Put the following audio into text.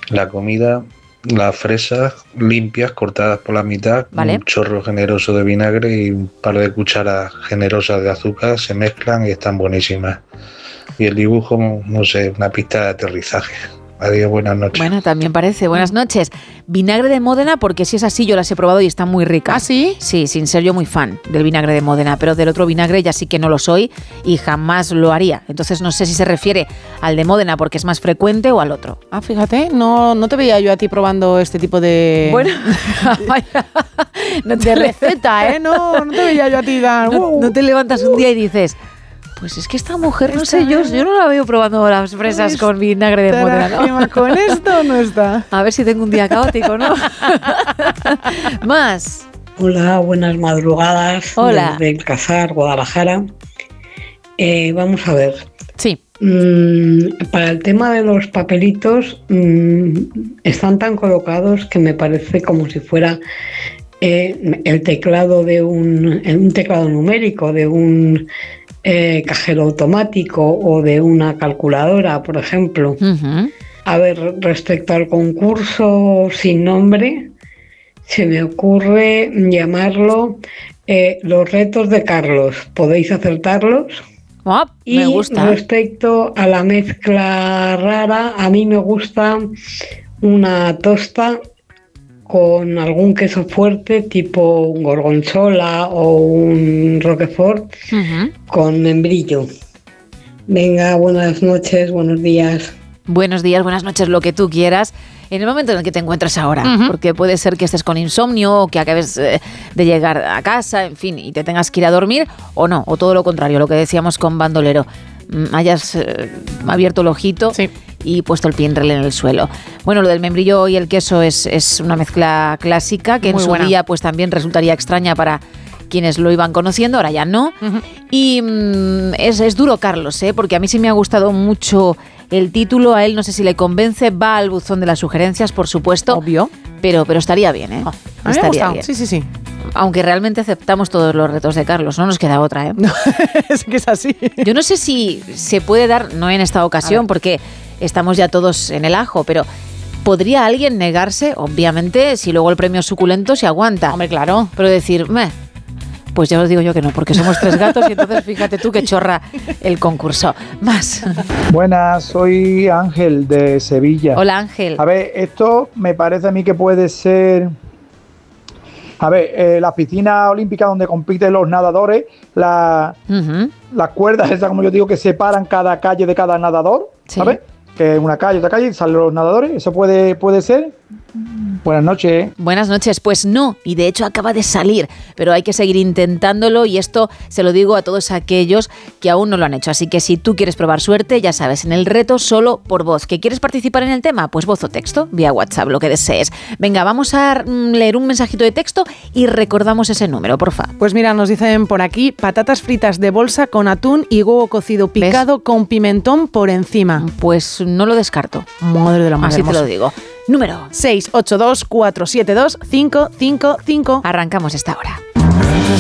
La comida, las fresas limpias, cortadas por la mitad, Vale. un chorro generoso de vinagre y un par de cucharas generosas de azúcar, se mezclan y están buenísimas. Y el dibujo, no sé, una pista de aterrizaje. Adiós, buenas noches. Bueno, también parece. Buenas noches. Vinagre de Módena, porque si es así, yo las he probado y están muy ricas. ¿Ah, sí? Sí, sin ser yo muy fan del vinagre de Módena, pero del otro vinagre ya sí que no lo soy y jamás lo haría. Entonces no sé si se refiere al de Módena porque es más frecuente o al otro. Ah, fíjate, no te veía yo a ti probando este tipo de... Bueno, de receta, ¿eh? No te veía yo a ti dar... no te levantas un día y dices... Pues es que esta mujer, no sé, yo no la veo probando las fresas con vinagre de Módena, ¿no? ¿Con esto no está? A ver si tengo un día caótico, ¿no? Más. Hola, buenas madrugadas. Hola. Desde El Cazar, Guadalajara. Vamos a ver. Sí. Para el tema de los papelitos, están tan colocados que me parece como si fuera el teclado de un teclado numérico, de un cajero automático o de una calculadora, por ejemplo. Uh-huh. A ver, respecto al concurso sin nombre, se me ocurre llamarlo Los retos de Carlos. ¿Podéis acertarlos? Oh, y me gusta. Respecto a la mezcla rara, a mí me gusta una tosta con algún queso fuerte tipo un gorgonzola o un roquefort con membrillo. Venga, buenas noches, buenos días. Buenos días, buenas noches, lo que tú quieras, en el momento en el que te encuentres ahora, porque puede ser que estés con insomnio o que acabes de llegar a casa, en fin, y te tengas que ir a dormir, o no, o todo lo contrario, lo que decíamos con Bandolero, hayas abierto el ojito y puesto el pie en el suelo. Bueno, lo del membrillo y el queso es una mezcla clásica que muy en su día pues también resultaría extraña para quienes lo iban conociendo, ahora ya no. Y es duro, Carlos, porque a mí sí me ha gustado mucho el título, a él no sé si le convence, va al buzón de las sugerencias, por supuesto. Obvio. Pero estaría bien, ¿eh? Estaría bien. Sí. Aunque realmente aceptamos todos los retos de Carlos, no nos queda otra, ¿eh? No, es que es así. Yo no sé si se puede dar, no en esta ocasión, porque estamos ya todos en el ajo, pero ¿podría alguien negarse? Obviamente, si luego el premio es suculento, se aguanta. Hombre, claro. Pero decir, pues ya os digo yo que no, porque somos 3 gatos y entonces fíjate tú que chorra el concurso. Más. Buenas, soy Ángel de Sevilla. Hola, Ángel. A ver, esto me parece a mí que puede ser... A ver, la piscina olímpica donde compiten los nadadores, las cuerdas esas, como yo digo, que separan cada calle de cada nadador, ¿sabes? Que una calle, otra calle, y salen los nadadores. ¿Eso puede ser? Buenas noches. Buenas noches. Pues no, y de hecho acaba de salir, pero hay que seguir intentándolo y esto se lo digo a todos aquellos que aún no lo han hecho. Así que si tú quieres probar suerte, ya sabes, en el reto solo por voz. ¿Que quieres participar en el tema? Pues voz o texto, vía WhatsApp, lo que desees. Venga, vamos a leer un mensajito de texto y recordamos ese número, porfa. Pues mira, nos dicen por aquí, patatas fritas de bolsa con atún y huevo cocido picado con pimentón por encima. Pues no lo descarto. Madre de la madre Así hermosa. te lo digo. Número 682-472-555. Arrancamos esta hora.